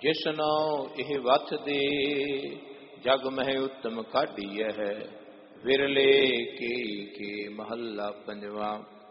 ਜਿਸਨੋ ਇਹ ਵਥ ਦੇ ਜਗ ਮਹਿ ਉੱਤਮ ਕਾਢੀਐ। ਵਿਰਲੇ ਕੇ ਮਹੱਲਾ ਪੰਜਵਾ।